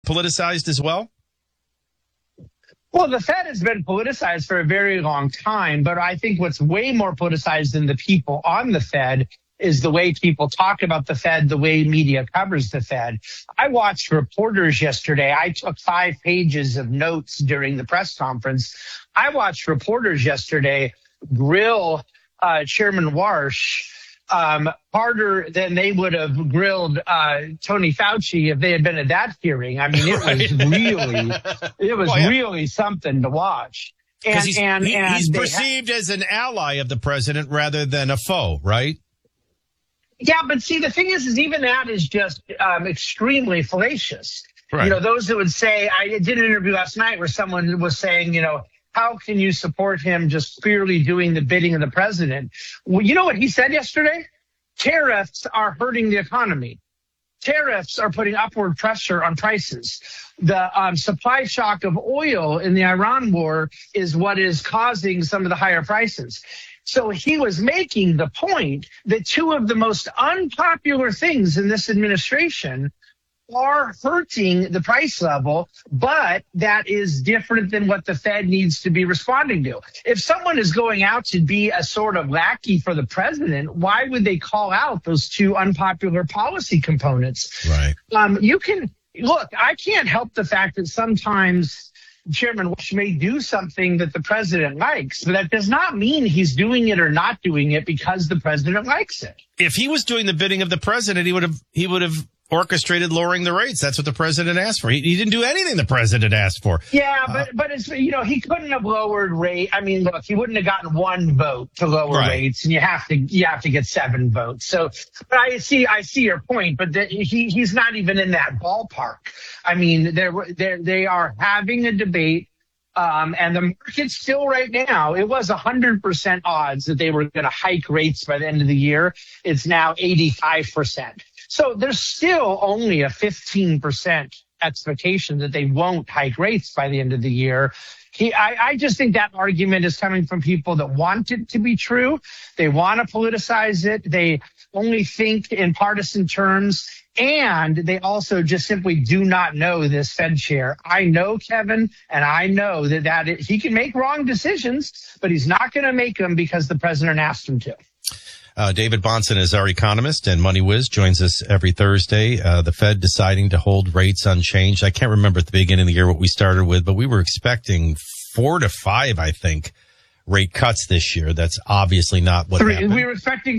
politicized as well? Well, the Fed has been politicized for a very long time, but I think what's way more politicized than the people on the Fed is the way people talk about the Fed, the way media covers the Fed. I watched reporters yesterday. I took 5 pages of notes during the press conference. I watched reporters yesterday grill Chairman Warsh harder than they would have grilled Tony Fauci if they had been at that hearing. I mean, it was really something to watch. And he's perceived as an ally of the president rather than a foe, right? Yeah, but see, the thing is even that is just extremely fallacious. Right. You know, those that would say, I did an interview last night where someone was saying, you know, how can you support him just clearly doing the bidding of the president? Well, you know what he said yesterday? Tariffs are hurting the economy. Tariffs are putting upward pressure on prices. The supply shock of oil in the Iran war is what is causing some of the higher prices. So he was making the point that 2 of the most unpopular things in this administration are hurting the price level, but that is different than what the Fed needs to be responding to. If someone is going out to be a sort of lackey for the president, why would they call out those 2 unpopular policy components? Right. I can't help the fact that sometimes Chairman Warsh may do something that the president likes, but that does not mean he's doing it or not doing it because the president likes it. If he was doing the bidding of the president, he would have orchestrated lowering the rates. That's what the president asked for. He didn't do anything the president asked for. Yeah, but it's, you know, he couldn't have lowered rate. I mean, look, he wouldn't have gotten 1 vote to lower rates, and you have to get 7 votes. So, but I see your point, but he's not even in that ballpark. I mean, they are having a debate. And the market still right now, it was 100% odds that they were going to hike rates by the end of the year. It's now 85%. So there's still only a 15% expectation that they won't hike rates by the end of the year. I just think that argument is coming from people that want it to be true. They want to politicize it. They only think in partisan terms. And they also just simply do not know this Fed chair. I know Kevin, and I know that he can make wrong decisions, but he's not going to make them because the president asked him to. David Bahnsen is our economist, and Money Whiz joins us every Thursday. The Fed deciding to hold rates unchanged. I can't remember at the beginning of the year what we started with, but we were expecting 4 to 5, I think, rate cuts this year. That's obviously not what happened. We were expecting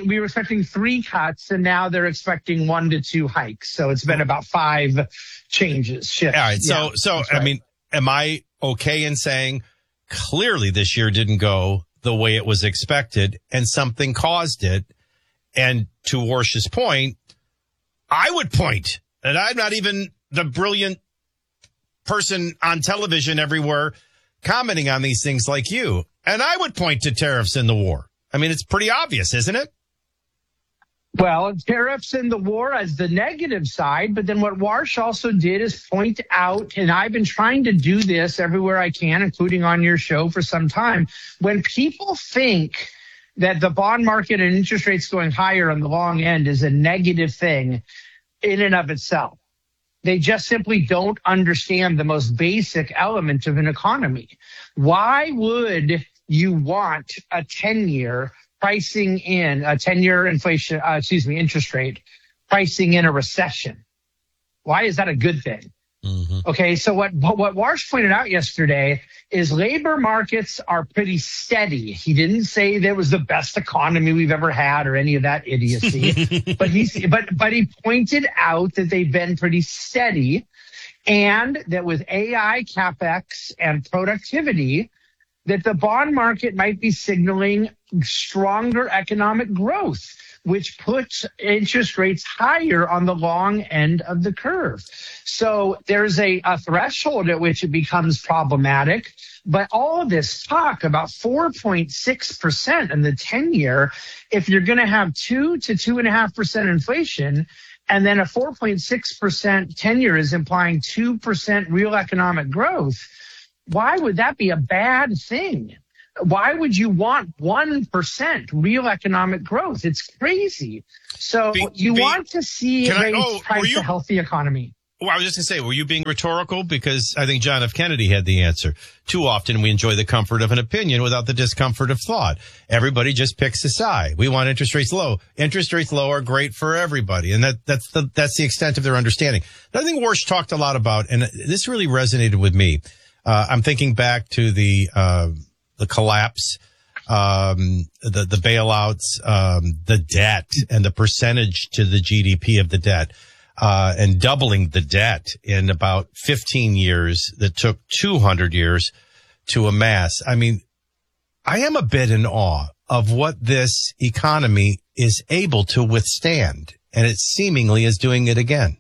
3 cuts, and now they're expecting 1 to 2 hikes. So it's been about 5 shifts. All right. So right. I mean, am I okay in saying clearly this year didn't go the way it was expected and something caused it? And to Warsh's point, I would point, and I'm not even the brilliant person on television everywhere commenting on these things like you. And I would point to tariffs in the war. I mean, it's pretty obvious, isn't it? Well, tariffs in the war as the negative side, but then what Warsh also did is point out, and I've been trying to do this everywhere I can, including on your show for some time, when people think that the bond market and interest rates going higher on the long end is a negative thing in and of itself. They just simply don't understand the most basic element of an economy. Why would you want a 10-year pricing in a 10-year interest rate pricing in a recession? Why is that a good thing? Mm-hmm. Okay, so what Warsh pointed out yesterday is labor markets are pretty steady. He didn't say there was the best economy we've ever had or any of that idiocy, but he pointed out that they've been pretty steady, and that with AI, CapEx, and productivity, that the bond market might be signaling stronger economic growth, which puts interest rates higher on the long end of the curve. So there's a threshold at which it becomes problematic. But all of this talk about 4.6% in the 10-year, if you're going to have 2 to 2.5% inflation, and then a 4.6% 10-year is implying 2% real economic growth, why would that be a bad thing? Why would you want 1% real economic growth? It's crazy. So you want to see rates price a healthy economy. Well, I was just going to say, were you being rhetorical? Because I think John F. Kennedy had the answer. Too often we enjoy the comfort of an opinion without the discomfort of thought. Everybody just picks a side. We want interest rates low. Interest rates low are great for everybody. And that's the extent of their understanding. Another thing Warsh talked a lot about, and this really resonated with me. I'm thinking back to the collapse, the bailouts, the debt and the percentage to the GDP of the debt. And doubling the debt in about 15 years that took 200 years to amass. I mean, I am a bit in awe of what this economy is able to withstand, and it seemingly is doing it again.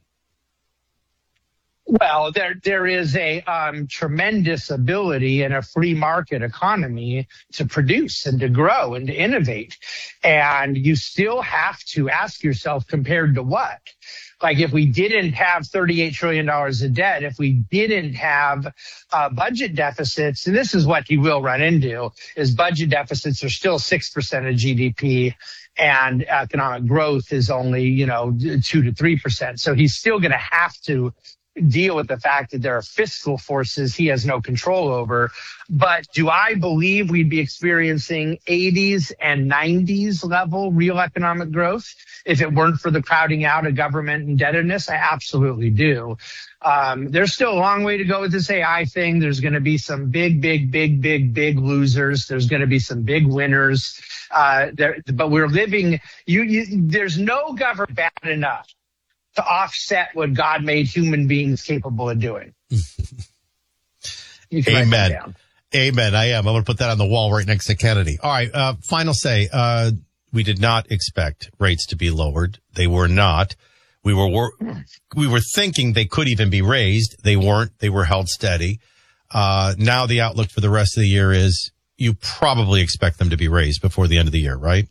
Well, there is a tremendous ability in a free market economy to produce and to grow and to innovate. And you still have to ask yourself, compared to what? Like, if we didn't have $38 trillion of debt, if we didn't have budget deficits, and this is what you will run into, is budget deficits are still 6% of GDP, and economic growth is only, 2 to 3%. So he's still going to have to deal with the fact that there are fiscal forces he has no control over. But do I believe we'd be experiencing 80s and 90s level real economic growth if it weren't for the crowding out of government indebtedness? I absolutely do. There's still a long way to go with this AI thing. There's going to be some big losers. There's going to be some big winners. But we're living, there's no government bad enough to offset what God made human beings capable of doing. You can write that down. Amen. I am. I'm going to put that on the wall right next to Kennedy. All right. Final say. We did not expect rates to be lowered. They were not. We were thinking they could even be raised. They weren't. They were held steady. Now the outlook for the rest of the year is you probably expect them to be raised before the end of the year, right?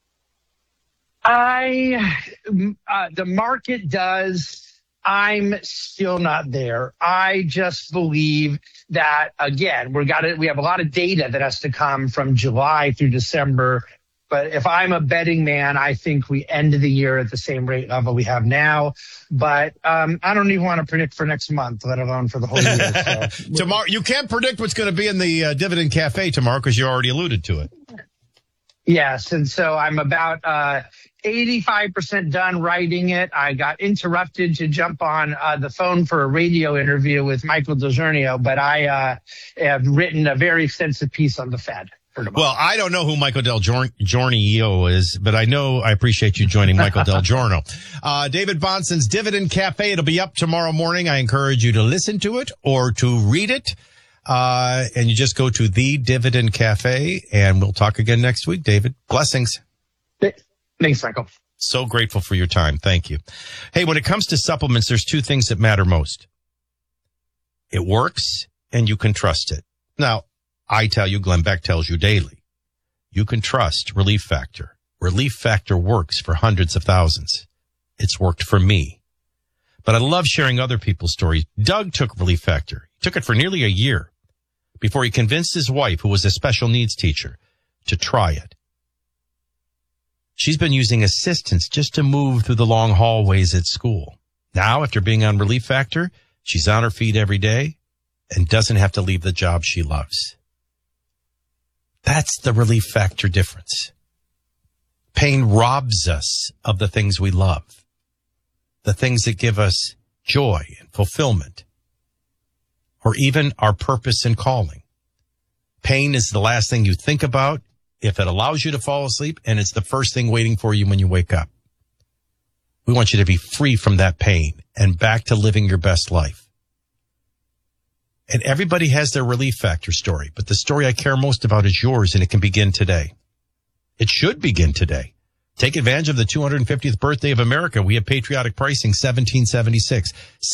The market does. I'm still not there. I just believe that, again, we have a lot of data that has to come from July through December. But if I'm a betting man, I think we end the year at the same rate level we have now. But I don't even want to predict for next month, let alone for the whole year. So. Tomorrow, you can't predict what's going to be in the Dividend Cafe tomorrow because you already alluded to it. Yes, and so I'm about 85% done writing it. I got interrupted to jump on the phone for a radio interview with Michael DelGiorno, but I have written a very extensive piece on the Fed. Well, I don't know who Michael DelGiorno is, but I appreciate you joining Michael DelGiorno. David Bahnsen's Dividend Cafe. It'll be up tomorrow morning. I encourage you to listen to it or to read it. And you just go to the Dividend Cafe, and we'll talk again next week, David. Blessings. Thanks, Michael. So grateful for your time. Thank you. Hey, when it comes to supplements, there's two things that matter most. It works, and you can trust it. Now, I tell you, Glenn Beck tells you daily, you can trust Relief Factor. Relief Factor works for hundreds of thousands. It's worked for me. But I love sharing other people's stories. Doug took Relief Factor. He took it for nearly a year before he convinced his wife, who was a special needs teacher, to try it. She's been using assistance just to move through the long hallways at school. Now, after being on Relief Factor, she's on her feet every day and doesn't have to leave the job she loves. That's the Relief Factor difference. Pain robs us of the things we love, the things that give us joy and fulfillment, or even our purpose and calling. Pain is the last thing you think about if it allows you to fall asleep, and it's the first thing waiting for you when you wake up. We want you to be free from that pain and back to living your best life. And everybody has their Relief Factor story, but the story I care most about is yours, and it can begin today. It should begin today. Take advantage of the 250th birthday of America. We have patriotic pricing, $17.76.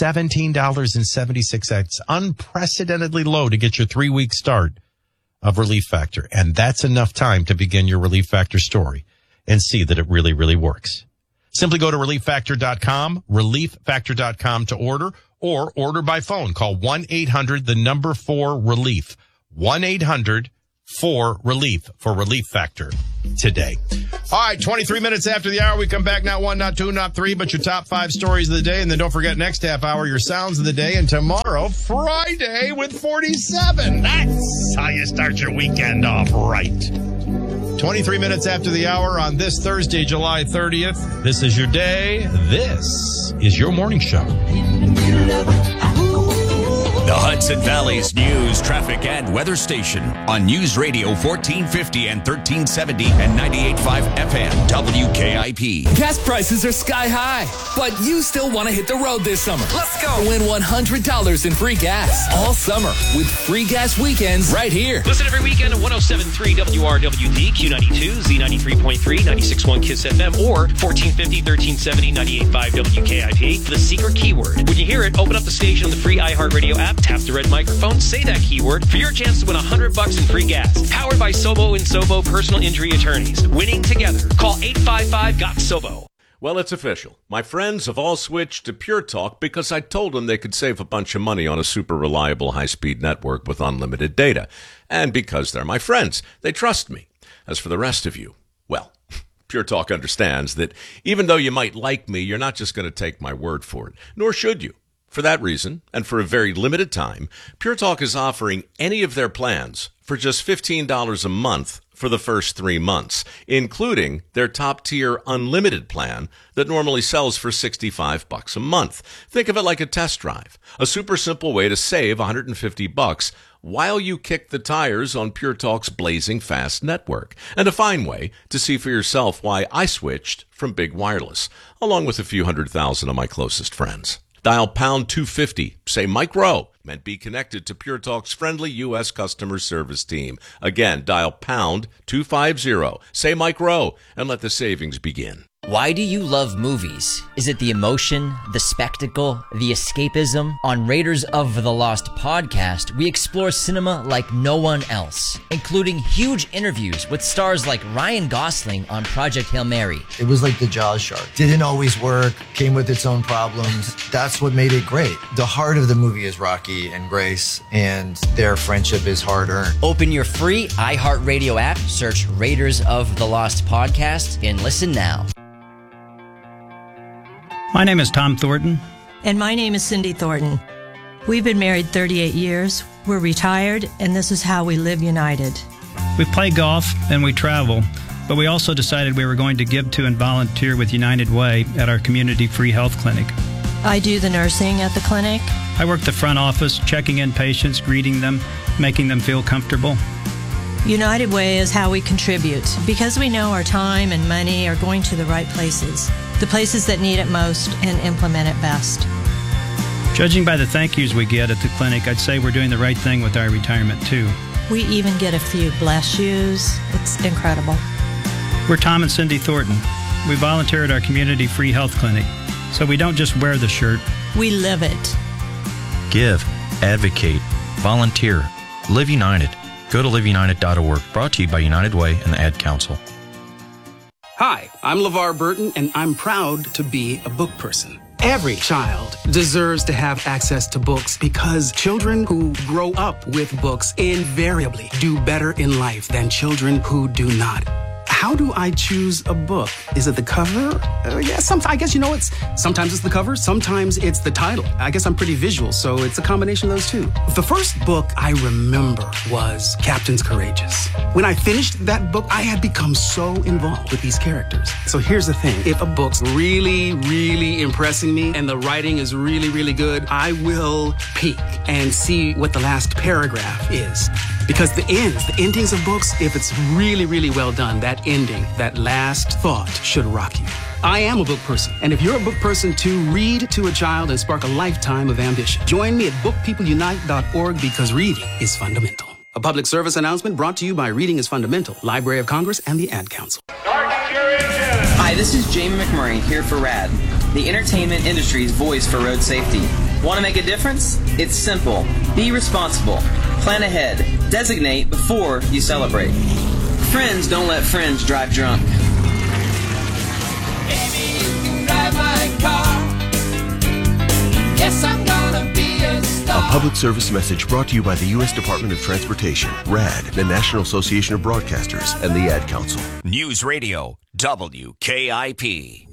$17.76. Unprecedentedly low to get your 3-week start of Relief Factor. And that's enough time to begin your Relief Factor story and see that it really, really works. Simply go to relieffactor.com, relieffactor.com to order, or order by phone. Call 1-800-4-RELIEF, 1-800 for Relief Factor today. All right, 23 minutes after the hour, we come back. Not one, not two, not three, but your top 5 stories of the day. And then don't forget, next half hour, your sounds of the day. And tomorrow, Friday with 47. That's how you start your weekend off right. 23 minutes after the hour on this Thursday, July 30th. This is your day. This is your morning show. The Hudson Valley's news, traffic, and weather station on News Radio 1450 and 1370 and 98.5 FM WKIP. Gas prices are sky high, but you still want to hit the road this summer. Let's go. Win $100 in free gas all summer with free gas weekends right here. Listen every weekend at 107.3 WRWD, Q92, Z93.3, 96.1 KISS FM, or 1450, 1370, 98.5 WKIP. The secret keyword. When you hear it, open up the station on the free iHeartRadio app, tap the red microphone, say that keyword for your chance to win $100 in free gas. Powered by Sobo and Sobo Personal Injury Attorneys. Winning together. Call 855-GOT-SOBO. Well, it's official. My friends have all switched to Pure Talk because I told them they could save a bunch of money on a super reliable high-speed network with unlimited data. And because they're my friends, they trust me. As for the rest of you, well, Pure Talk understands that even though you might like me, you're not just going to take my word for it, nor should you. For that reason, and for a very limited time, Pure Talk is offering any of their plans for just $15 a month for the first 3 months, including their top-tier unlimited plan that normally sells for $65 a month. Think of it like a test drive, a super simple way to save $150 while you kick the tires on Pure Talk's blazing fast network, and a fine way to see for yourself why I switched from Big Wireless, along with a few 100,000 of my closest friends. Dial pound 250, say Mike Rowe, and be connected to Pure Talk's friendly U.S. customer service team. Again, dial pound 250, say Mike Rowe, and let the savings begin. Why do you love movies? Is it the emotion, the spectacle, the escapism? On Raiders of the Lost podcast, we explore cinema like no one else, including huge interviews with stars like Ryan Gosling on Project Hail Mary. It was like the Jaws shark. Didn't always work, came with its own problems. That's what made it great. The heart of the movie is Rocky and Grace, and their friendship is hard-earned. Open your free iHeartRadio app, search Raiders of the Lost podcast, and listen now. My name is Tom Thornton. And my name is Cindy Thornton. We've been married 38 years. We're retired, and this is how we live united. We play golf and we travel, but we also decided we were going to give to and volunteer with United Way at our community free health clinic. I do the nursing at the clinic. I work the front office, checking in patients, greeting them, making them feel comfortable. United Way is how we contribute, because we know our time and money are going to the right places, the places that need it most and implement it best. Judging by the thank yous we get at the clinic, I'd say we're doing the right thing with our retirement, too. We even get a few bless yous. It's incredible. We're Tom and Cindy Thornton. We volunteer at our community free health clinic, so we don't just wear the shirt. We live it. Give, advocate, volunteer, live united. Go to liveunited.org. Brought to you by United Way and the Ad Council. Hi, I'm LeVar Burton, and I'm proud to be a book person. Every child deserves to have access to books because children who grow up with books invariably do better in life than children who do not. How do I choose a book? Is it the cover? I guess, sometimes it's the cover, sometimes it's the title. I guess I'm pretty visual, so it's a combination of those two. The first book I remember was Captains Courageous. When I finished that book, I had become so involved with these characters. So here's the thing. If a book's really, really impressing me and the writing is really, really good, I will peek and see what the last paragraph is. Because the endings of books, if it's really, really well done, that ending, that last thought should rock you. I am a book person, and if you're a book person too, read to a child and spark a lifetime of ambition. Join me at bookpeopleunite.org because reading is fundamental. A public service announcement brought to you by Reading is Fundamental, Library of Congress, and the Ad Council. Hi, this is Jamie McMurray here for RAD, the entertainment industry's voice for road safety. Want to make a difference? It's simple. Be responsible. Plan ahead. Designate before you celebrate. Friends don't let friends drive drunk. Baby, you can drive my car. Yes, I'm gonna be a star. public service message brought to you by the U.S. Department of Transportation, RAD, the National Association of Broadcasters, and the Ad Council. News Radio WKIP.